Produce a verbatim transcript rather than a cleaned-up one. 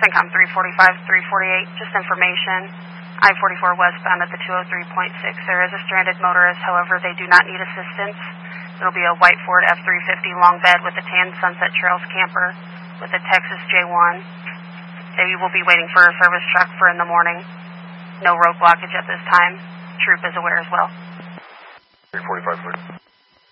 CENTCOM three forty-five, three forty-eight, just information. I forty-four westbound at the two oh three point six. There is a stranded motorist, however, they do not need assistance. It'll be a white Ford F three fifty long bed with a tan Sunset Trails camper with a Texas J one. They will be waiting for a service truck for in the morning. No road blockage at this time. Troop is aware as well. three forty-five, please.